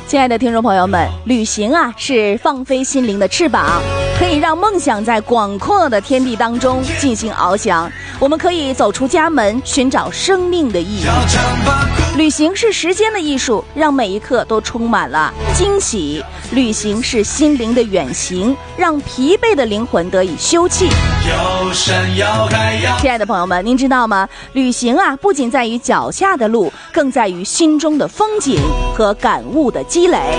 亲爱的听众朋友们，旅行啊是放飞心灵的翅膀，可以让梦想在广阔的天地当中进行翱翔。我们可以走出家门，寻找生命的意义。旅行是时间的艺术，让每一刻都充满了惊喜。旅行是心灵的远行，让疲惫的灵魂得以休憩。亲爱的朋友们，您知道吗？旅行啊，不仅在于脚下的路，更在于心中的风景和感悟的积累。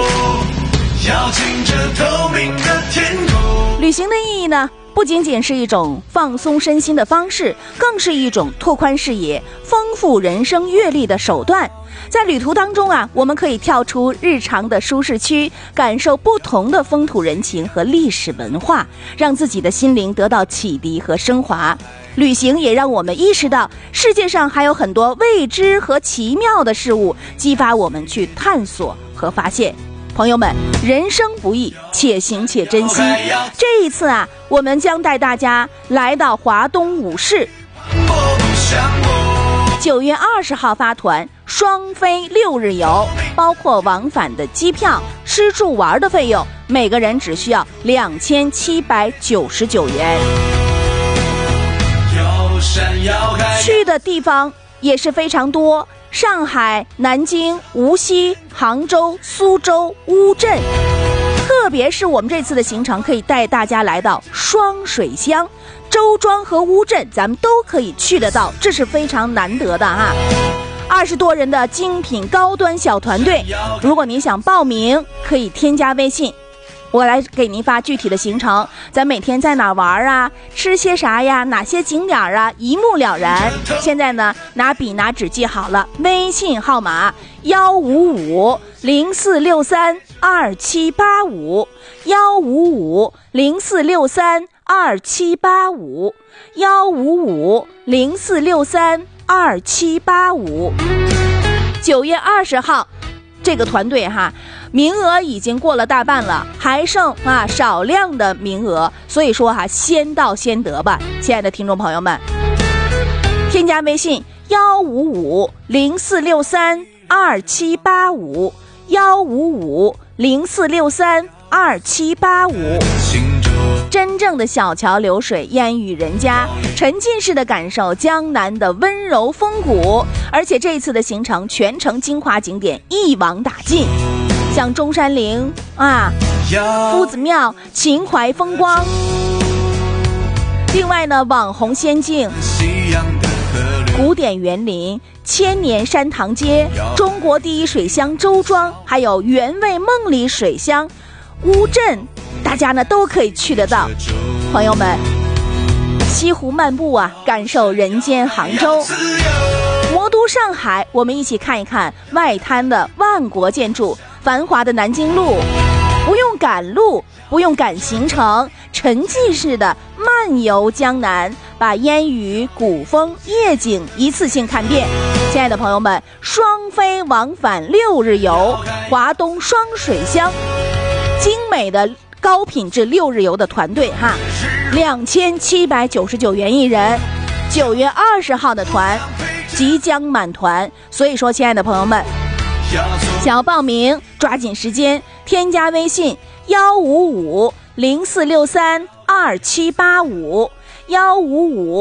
旅行的意义呢，不仅仅是一种放松身心的方式，更是一种拓宽视野、丰富人生阅历的手段。在旅途当中啊，我们可以跳出日常的舒适区，感受不同的风土人情和历史文化，让自己的心灵得到启迪和升华。旅行也让我们意识到世界上还有很多未知和奇妙的事物，激发我们去探索和发现。朋友们，人生不易，且行且珍惜。这一次啊，我们将带大家来到华东五市，9月20号发团，双飞6日游，包括往返的机票、吃住玩的费用，每个人只需要2799元。去的地方也是非常多，上海、南京、无锡、杭州、苏州、乌镇。特别是我们这次的行程可以带大家来到双水乡，周庄和乌镇咱们都可以去得到，这是非常难得的哈。20多人的精品高端小团队，如果您想报名，可以添加微信，我来给您发具体的行程，咱每天在哪玩啊，吃些啥呀，哪些景点啊，一目了然。现在呢，拿笔拿纸记好了，微信号码15504632785，15504632785。9月20号这个团队哈，名额已经过了大半了，还剩少量的名额，所以说先到先得吧。亲爱的听众朋友们，添加微信15504632785，15504632785。真正的小桥流水烟雨人家，沉浸式的感受江南的温柔风骨。而且这一次的行程全程精华景点一网打尽，像中山陵夫子庙、秦淮风光，另外呢，网红仙境、古典园林、千年山塘街、中国第一水乡周庄，还有原味梦里水乡乌镇，大家呢都可以去得到。朋友们，西湖漫步感受人间杭州；魔都上海，我们一起看一看外滩的万国建筑；繁华的南京路，不用赶路，不用赶行程，沉浸式的漫游江南，把烟雨、古风、夜景一次性看遍。亲爱的朋友们，双飞往返6日游，华东双水乡，精美的高品质6日游的团队2799元一人。9月20号的团即将满团，所以说亲爱的朋友们，想要报名抓紧时间，添加微信15504632785，155